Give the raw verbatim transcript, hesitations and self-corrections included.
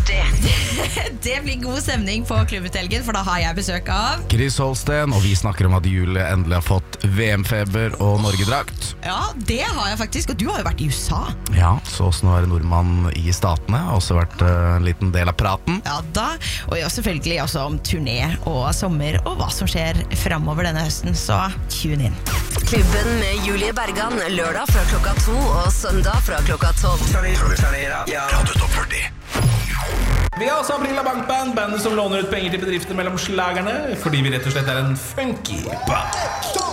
førti. Det blir god stemning på klubbuthelgen, for da har jeg besøk av Chris Holsten, og vi snakker om at Julie endelig har fått V M-feber og Norgedrakt. Ja, det har jeg faktisk, og du har jo vært i U S A. Ja, så også nå er det nordmann i statene, har også vært uh, en liten del av praten. Ja da, og ja, selvfølgelig også om turné og sommer, og hva som skjer fremover denne høsten, så tune inn. Klubben med Julie Bergan, lørdag fra klokka to og søndag fra klokka tolv. Radio Topp førti. Vi har også Aprila Bankband, bandet som låner ut penger til bedrifter mellom slagerne, fordi vi rett og slett er en funky band.